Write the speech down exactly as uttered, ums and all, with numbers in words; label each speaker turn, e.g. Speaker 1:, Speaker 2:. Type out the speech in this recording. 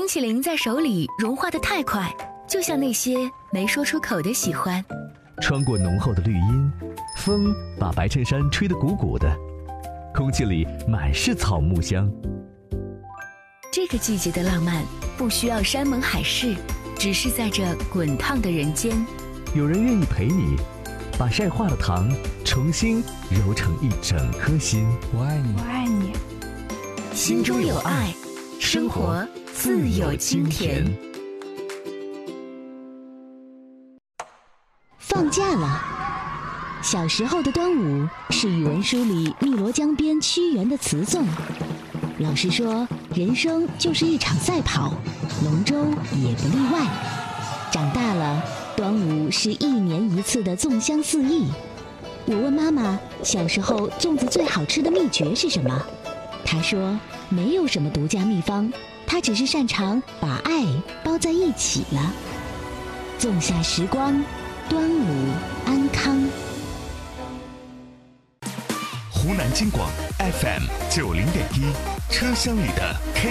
Speaker 1: 淇淋在手里融化得太快，就像那些没说出口的喜欢。
Speaker 2: 穿过浓厚的绿荫，风把白衬衫吹得鼓鼓的，空气里满是草木香。
Speaker 1: 这个季节的浪漫不需要山盟海誓，只是在这滚烫的人间，
Speaker 2: 有人愿意陪你，把晒化的糖重新揉成一整颗心。
Speaker 3: 我爱你，
Speaker 4: 我爱你，
Speaker 1: 心中有爱，生活自有清甜。
Speaker 5: 放假了，小时候的端午是语文书里汨罗江边屈原的词颂。老师说，人生就是一场赛跑，龙舟也不例外。长大了，端午是一年一次的粽香四溢。我问妈妈，小时候粽子最好吃的秘诀是什么？她说，没有什么独家秘方，她只是擅长把爱包在一起了。粽下时光，端午安康。
Speaker 6: 湖南金广 F M 九零点一，车厢里的 K。